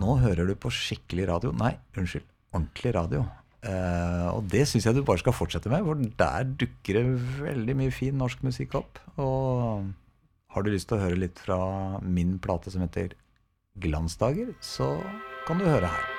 nå hører du på skikkelig radio. Nei, unnskyld, ordentlig radio. Og det synes jeg du bare skal fortsette med, for der dukker det veldig mye fin norsk musikk opp. Og har du lyst til å høre litt fra min plate som heter Glansdager, så kan du høre her.